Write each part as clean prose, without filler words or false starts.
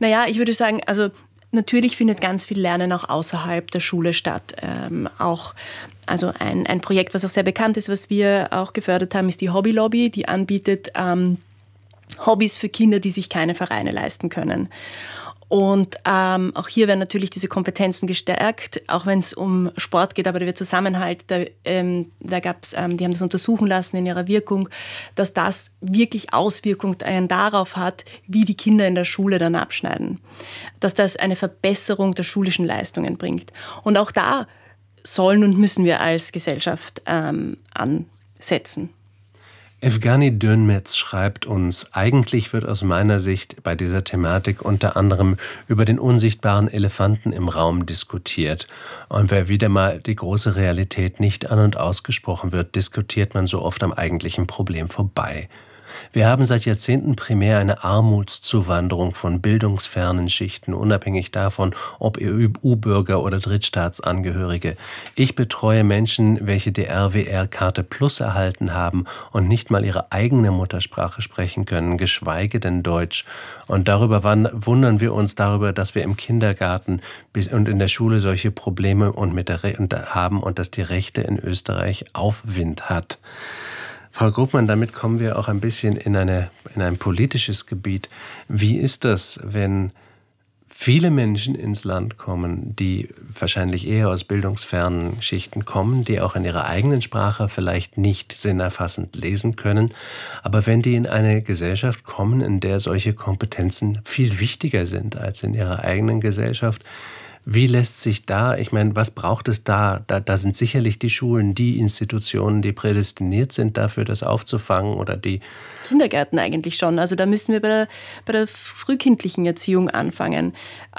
Naja, ich würde sagen, also natürlich findet ganz viel Lernen auch außerhalb der Schule statt. Also ein Projekt, was auch sehr bekannt ist, was wir auch gefördert haben, ist die Hobby Lobby, die anbietet Hobbys für Kinder, die sich keine Vereine leisten können. Und auch hier werden natürlich diese Kompetenzen gestärkt, auch wenn es um Sport geht, aber der Zusammenhalt, die haben das untersuchen lassen in ihrer Wirkung, dass das wirklich Auswirkungen darauf hat, wie die Kinder in der Schule dann abschneiden. Dass das eine Verbesserung der schulischen Leistungen bringt. Und auch da sollen und müssen wir als Gesellschaft ansetzen. Evgeny Dönmez schreibt uns, eigentlich wird aus meiner Sicht bei dieser Thematik unter anderem über den unsichtbaren Elefanten im Raum diskutiert. Und wer wieder mal die große Realität nicht an- und ausgesprochen wird, diskutiert man so oft am eigentlichen Problem vorbei. Wir haben seit Jahrzehnten primär eine Armutszuwanderung von bildungsfernen Schichten, unabhängig davon, ob EU-Bürger oder Drittstaatsangehörige. Ich betreue Menschen, welche die RWR-Karte Plus erhalten haben und nicht mal ihre eigene Muttersprache sprechen können, geschweige denn Deutsch. Und darüber wundern wir uns darüber, dass wir im Kindergarten und in der Schule solche Probleme haben und dass die Rechte in Österreich Aufwind hat. Frau Grubmann, damit kommen wir auch ein bisschen in ein politisches Gebiet. Wie ist das, wenn viele Menschen ins Land kommen, die wahrscheinlich eher aus bildungsfernen Schichten kommen, die auch in ihrer eigenen Sprache vielleicht nicht sinnerfassend lesen können, aber wenn die in eine Gesellschaft kommen, in der solche Kompetenzen viel wichtiger sind als in ihrer eigenen Gesellschaft, wie lässt sich da, ich meine, was braucht es da? Da sind sicherlich die Schulen, die Institutionen, die prädestiniert sind dafür, das aufzufangen oder die Kindergärten eigentlich schon. Also da müssen wir bei der frühkindlichen Erziehung anfangen.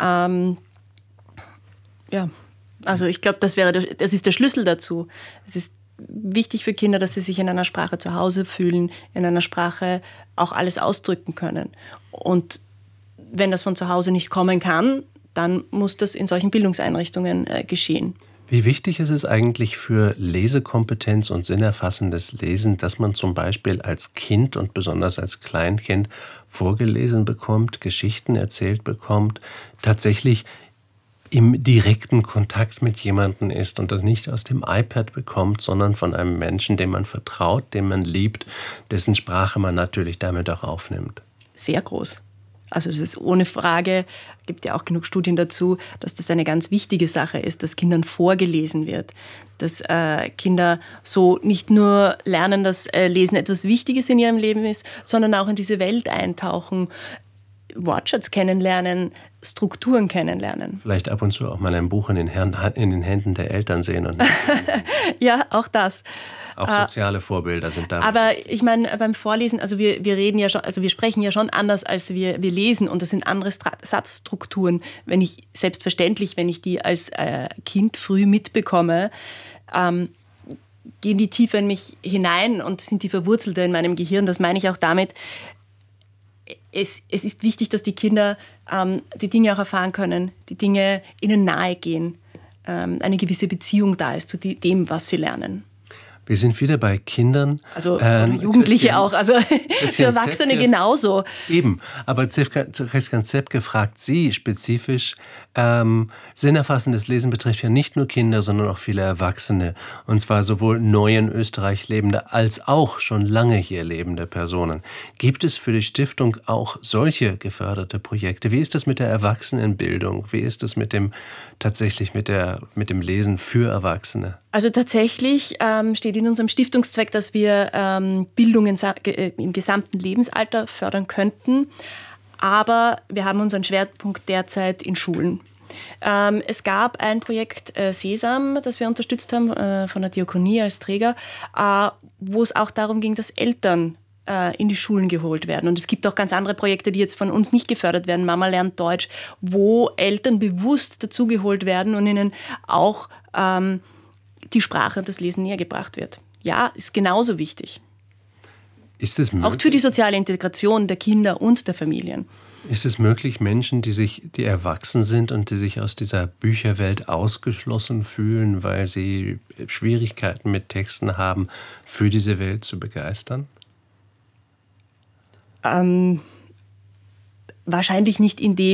Also ich glaube, das ist der Schlüssel dazu. Es ist wichtig für Kinder, dass sie sich in einer Sprache zu Hause fühlen, in einer Sprache auch alles ausdrücken können. Und wenn das von zu Hause nicht kommen kann, dann muss das in solchen Bildungseinrichtungen geschehen. Wie wichtig ist es eigentlich für Lesekompetenz und sinnerfassendes Lesen, dass man zum Beispiel als Kind und besonders als Kleinkind vorgelesen bekommt, Geschichten erzählt bekommt, tatsächlich im direkten Kontakt mit jemandem ist und das nicht aus dem iPad bekommt, sondern von einem Menschen, dem man vertraut, den man liebt, dessen Sprache man natürlich damit auch aufnimmt? Sehr groß. Also das ist ohne Frage, gibt ja auch genug Studien dazu, dass das eine ganz wichtige Sache ist, dass Kindern vorgelesen wird. Dass Kinder so nicht nur lernen, dass Lesen etwas Wichtiges in ihrem Leben ist, sondern auch in diese Welt eintauchen, Wortschatz kennenlernen, Strukturen kennenlernen. Vielleicht ab und zu auch mal ein Buch in den Händen der Eltern sehen. Und ja, auch das. Auch soziale Vorbilder sind da. Aber ich meine, beim Vorlesen, also wir reden ja schon, also wir sprechen ja schon anders, als wir lesen, und das sind andere Satzstrukturen. Wenn ich die als Kind früh mitbekomme, gehen die tiefer in mich hinein und sind die verwurzelter in meinem Gehirn. Das meine ich auch damit. Es ist wichtig, dass die Kinder die Dinge auch erfahren können, die Dinge ihnen nahe gehen, eine gewisse Beziehung da ist zu dem, was sie lernen. Wir sind wieder bei Kindern. Also Jugendliche auch, also für Erwachsene genauso. Eben, aber Christian Zepke fragt Sie spezifisch, sinnerfassendes Lesen betrifft ja nicht nur Kinder, sondern auch viele Erwachsene. Und zwar sowohl neu in Österreich lebende als auch schon lange hier lebende Personen. Gibt es für die Stiftung auch solche geförderte Projekte? Wie ist das mit der Erwachsenenbildung? Wie ist das mit dem Lesen für Erwachsene? Also tatsächlich steht in unserem Stiftungszweck, dass wir Bildung im gesamten Lebensalter fördern könnten. Aber wir haben unseren Schwerpunkt derzeit in Schulen. Es gab ein Projekt Sesam, das wir unterstützt haben, von der Diakonie als Träger, wo es auch darum ging, dass Eltern in die Schulen geholt werden. Und es gibt auch ganz andere Projekte, die jetzt von uns nicht gefördert werden. Mama lernt Deutsch, wo Eltern bewusst dazugeholt werden und ihnen auch die Sprache und das Lesen nähergebracht wird. Ja, ist genauso wichtig. Ist es möglich? Auch für die soziale Integration der Kinder und der Familien. Ist es möglich, Menschen, die erwachsen sind und die sich aus dieser Bücherwelt ausgeschlossen fühlen, weil sie Schwierigkeiten mit Texten haben, für diese Welt zu begeistern? Wahrscheinlich nicht in dem